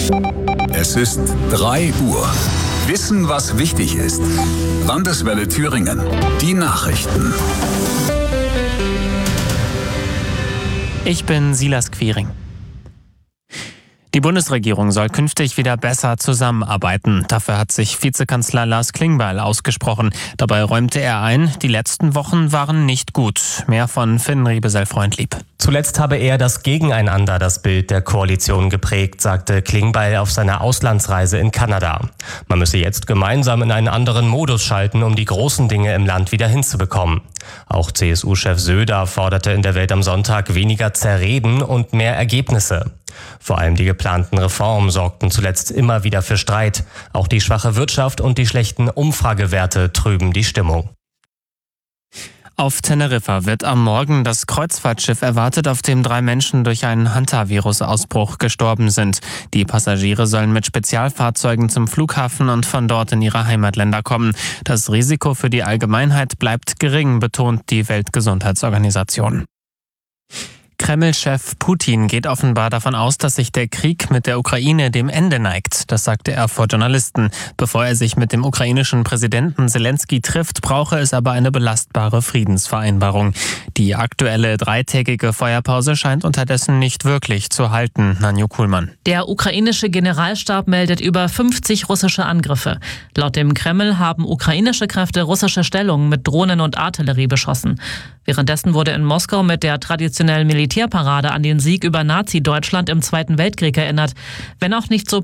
Es ist 3 Uhr. Wissen, was wichtig ist. Landeswelle Thüringen. Die Nachrichten. Ich bin Silas Quiring. Die Bundesregierung soll künftig wieder besser zusammenarbeiten. Dafür hat sich Vizekanzler Lars Klingbeil ausgesprochen. Dabei räumte er ein, die letzten Wochen waren nicht gut. Mehr von Finn Riebesell-Freundlieb. Zuletzt habe er das Gegeneinander das Bild der Koalition geprägt, sagte Klingbeil auf seiner Auslandsreise in Kanada. Man müsse jetzt gemeinsam in einen anderen Modus schalten, um die großen Dinge im Land wieder hinzubekommen. Auch CSU-Chef Söder forderte in der Welt am Sonntag weniger Zerreden und mehr Ergebnisse. Vor allem die geplanten Reformen sorgten zuletzt immer wieder für Streit. Auch die schwache Wirtschaft und die schlechten Umfragewerte trüben die Stimmung. Auf Teneriffa wird am Morgen das Kreuzfahrtschiff erwartet, auf dem 3 Menschen durch einen Hantavirus-Ausbruch gestorben sind. Die Passagiere sollen mit Spezialfahrzeugen zum Flughafen und von dort in ihre Heimatländer kommen. Das Risiko für die Allgemeinheit bleibt gering, betont die Weltgesundheitsorganisation. Kreml-Chef Putin geht offenbar davon aus, dass sich der Krieg mit der Ukraine dem Ende neigt. Das sagte er vor Journalisten. Bevor er sich mit dem ukrainischen Präsidenten Selenskyj trifft, brauche es aber eine belastbare Friedensvereinbarung. Die aktuelle 3-tägige Feuerpause scheint unterdessen nicht wirklich zu halten, Nanju Kuhlmann. Der ukrainische Generalstab meldet über 50 russische Angriffe. Laut dem Kreml haben ukrainische Kräfte russische Stellungen mit Drohnen und Artillerie beschossen. Währenddessen wurde in Moskau mit der traditionellen Militärparade an den Sieg über Nazi-Deutschland im Zweiten Weltkrieg erinnert. Wenn auch nicht so